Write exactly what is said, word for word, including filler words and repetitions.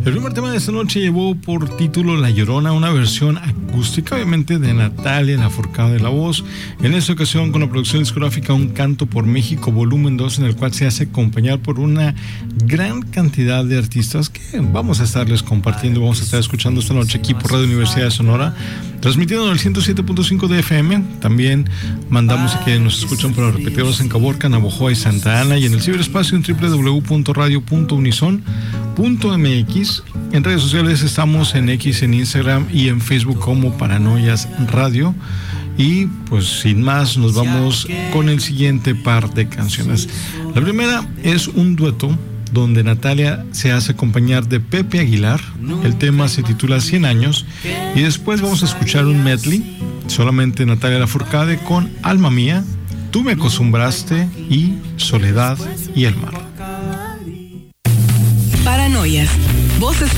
El primer tema de esta noche llevó por título La Llorona, una versión acústica, obviamente, de Natalia Lafourcade de la voz. En esta ocasión, con la producción discográfica Un Canto por México, volumen dos, en el cual se hace acompañar por una gran cantidad de artistas que vamos a estarles compartiendo, vamos a estar escuchando esta noche aquí por Radio Universidad de Sonora, transmitiendo en el ciento siete punto cinco de F M. También mandamos a que nos escuchan por los repetidores en Caborca, Navojoa y Santa Ana, y en el ciberespacio en doble u doble u doble u punto radio punto unison punto m x. En redes sociales estamos en X, en Instagram y en Facebook como Paranoias Radio. Y pues sin más, nos vamos con el siguiente par de canciones. La primera es un dueto donde Natalia se hace acompañar de Pepe Aguilar. El tema se titula cien años. Y después vamos a escuchar un medley, solamente Natalia Lafourcade, con Alma Mía, Tú me acostumbraste y Soledad y el mar. Paranoias, voces